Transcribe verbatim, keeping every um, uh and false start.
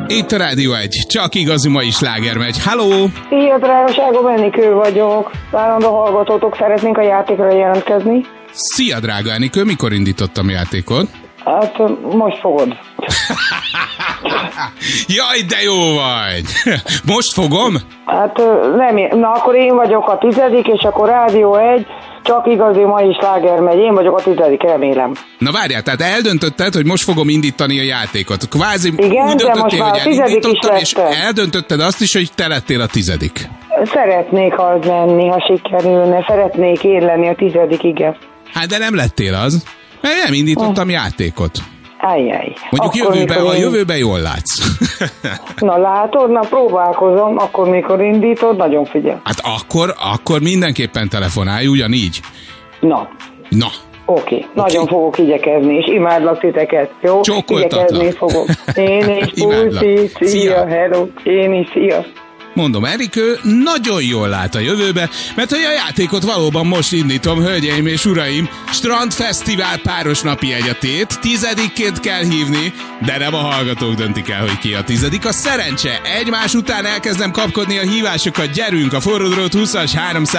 Itt a Rádió egy, csak igazi mai sláger megy. Halló! Szia, drágaságom, Enikő vagyok. Állandó hallgatótok, szeretnénk a játékra jelentkezni. Szia, drága Enikő, mikor indítottam játékot? Hát, most fogod. Jaj, de jó vagy! Most fogom? Hát nem, na akkor én vagyok a tizedik, és akkor Rádió egy, csak igazi mai sláger megy. Én vagyok a tizedik, remélem. Na várjál, tehát eldöntötted, hogy most fogom indítani a játékot. Kvázi igen, úgy de most már hogy a tizedik is és lettem. eldöntötted azt is, hogy te lettél a tizedik. Szeretnék az lenni, ha sikerülne. Szeretnék én lenni a tizedik, igen. Hát de nem lettél az, mert nem indítottam hm. játékot. Ajjaj. Mondjuk jövőben, a jövőben jól látsz. Na látod, na próbálkozom, akkor mikor indítod, nagyon figyel. Hát akkor, akkor mindenképpen telefonálj, ugyanígy. Na. Na. Oké, okay. Nagyon okay. fogok igyekezni, és imádlak titeket, jó? Csókoltatlak. Igyekezni fogok. Én is, puszi, szia, szia, hello, én is, szia. Mondom, Erikő nagyon jól lát a jövőbe, mert hogy a játékot valóban most indítom, hölgyeim és uraim, Strandfesztivál páros napi egyetét, tizedikként kell hívni, de nem a hallgatók döntik el, hogy ki a tizedik. A szerencse, egymás után elkezdem kapkodni a hívásokat, gyerünk a forró drót húszas háromszáz